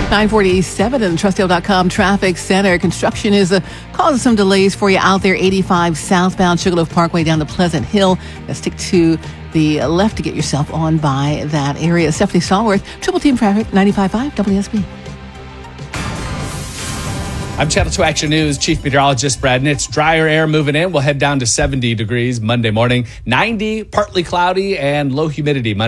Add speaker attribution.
Speaker 1: 947 in the Trustdale.com traffic center. Construction is causing some delays for you out there. 85 southbound Sugarloaf Parkway down to Pleasant Hill. Stick to the left to get yourself on by that area. Stephanie Stallworth, Triple Team Traffic, 95.5 WSB.
Speaker 2: I'm Channel 2 Action News Chief Meteorologist Brad Nitz. Drier air moving in. We'll head down to 70 degrees Monday morning. 90, partly cloudy, and low humidity Monday.